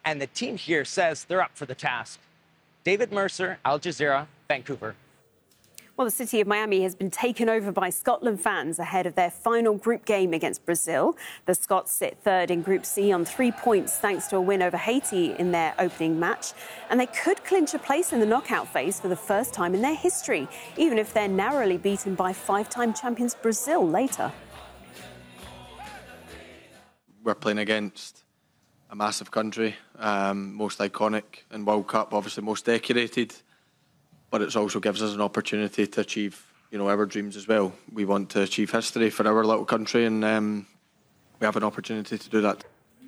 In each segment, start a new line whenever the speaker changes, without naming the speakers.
and the team here says they're up for the task. David Mercer, Al Jazeera, Vancouver.
Well, the city of Miami has been taken over by Scotland fans ahead of their final group game against Brazil. The Scots sit third in Group C on 3 points thanks to a win over Haiti in their opening match. And they could clinch a place in the knockout phase for the first time in their history, even if they're narrowly beaten by five-time champions Brazil later.
We're playing against a massive country, most iconic in World Cup, obviously most decorated. But it also gives us an opportunity to achieve, our dreams as well. We want to achieve history for our little country, and we have an opportunity to do that.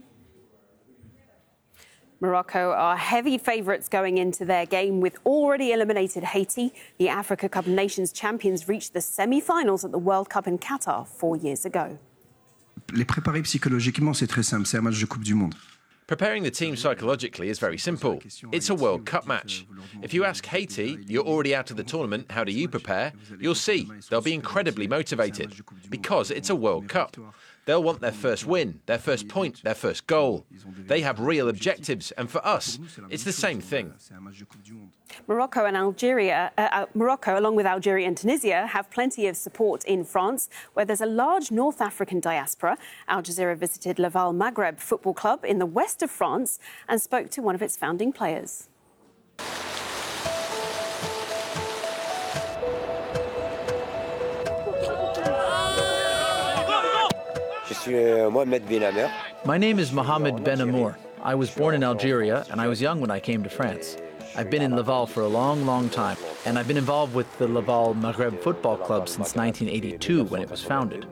Morocco are heavy favourites going into their game with already eliminated Haiti. The Africa Cup of Nations champions reached the semi-finals at the World Cup in Qatar 4 years ago.
Les préparer psychologiquement, c'est très simple. C'est un match de Coupe du Monde.
Preparing the team psychologically is very simple. It's a World Cup match. If you ask Haiti, you're already out of the tournament, how do you prepare? You'll see, they'll be incredibly motivated because it's a World Cup. They'll want their first win, their first point, their first goal. They have real objectives, and for us, it's the same thing.
Morocco, along with Algeria and Tunisia, have plenty of support in France, where there's a large North African diaspora. Al Jazeera visited Laval Maghreb Football Club in the west of France and spoke to one of its founding players.
My name is Mohamed Ben Amour. I was born in Algeria and I was young when I came to France. I've been in Laval for a long, long time, and I've been involved with the Laval Maghreb Football Club since 1982 when it was founded.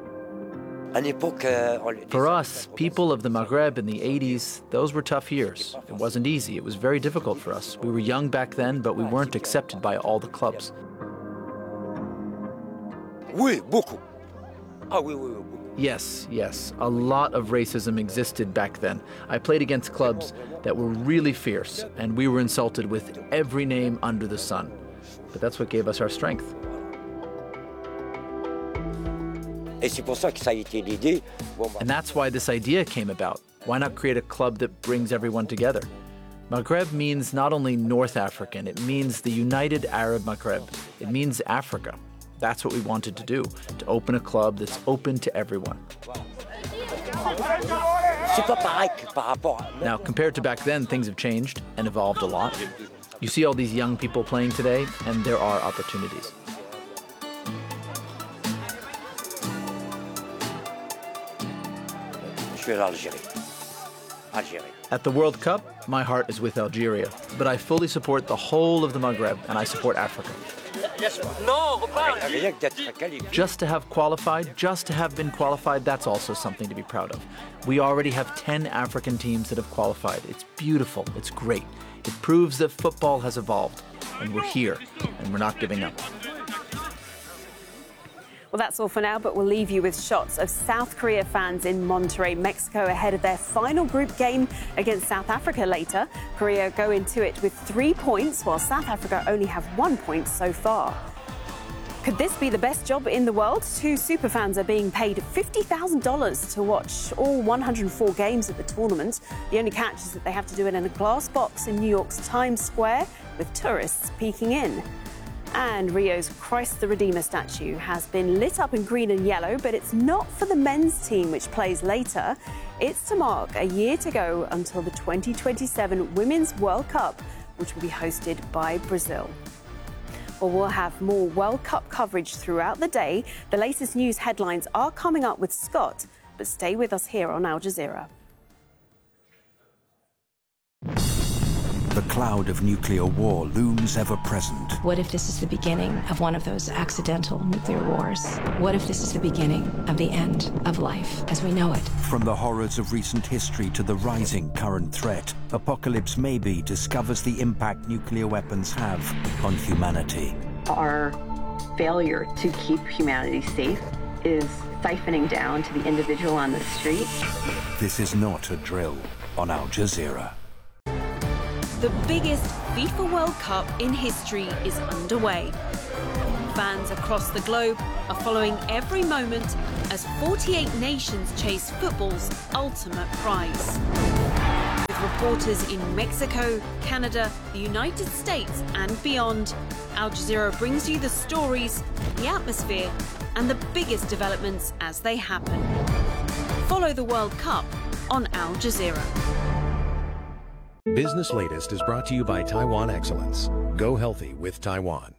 For us, people of the Maghreb in the 80s, those were tough years. It wasn't easy. It was very difficult for us. We were young back then, but we weren't accepted by all the clubs.
Oui, beaucoup.
Yes, a lot of racism existed back then. I played against clubs that were really fierce, and we were insulted with every name under the sun. But that's what gave us our strength. And that's why this idea came about. Why not create a club that brings everyone together? Maghreb means not only North African, it means the United Arab Maghreb. It means Africa. That's what we wanted to do, to open a club that's open to everyone. Now, compared to back then, things have changed and evolved a lot. You see all these young people playing today, and there are opportunities. At the World Cup, my heart is with Algeria, but I fully support the whole of the Maghreb, and I support Africa. Just to have qualified, just to have been qualified, that's also something to be proud of. We already have 10 African teams that have qualified. It's beautiful, it's great. It proves that football has evolved, and we're here, and we're not giving up.
Well, that's all for now, but we'll leave you with shots of South Korea fans in Monterrey, Mexico, ahead of their final group game against South Africa later. Korea go into it with 3 points, while South Africa only have 1 point so far. Could this be the best job in the world? Two superfans are being paid $50,000 to watch all 104 games of the tournament. The only catch is that they have to do it in a glass box in New York's Times Square, with tourists peeking in. And Rio's Christ the Redeemer statue has been lit up in green and yellow, but it's not for the men's team, which plays later. It's to mark a year to go until the 2027 Women's World Cup, which will be hosted by Brazil. Well, we'll have more World Cup coverage throughout the day. The latest news headlines are coming up with Scott, but stay with us here on Al Jazeera.
The cloud of nuclear war looms ever present.
What if this is the beginning of one of those accidental nuclear wars? What if this is the beginning of the end of life as we know it?
From the horrors of recent history to the rising current threat, Apocalypse Maybe discovers the impact nuclear weapons have on humanity.
Our failure to keep humanity safe is siphoning down to the individual on the street.
This is not a drill on Al Jazeera.
The biggest FIFA World Cup in history is underway. Fans across the globe are following every moment as 48 nations chase football's ultimate prize. With reporters in Mexico, Canada, the United States and beyond, Al Jazeera brings you the stories, the atmosphere and the biggest developments as they happen. Follow the World Cup on Al Jazeera.
Business Latest is brought to you by Taiwan Excellence. Go healthy with Taiwan.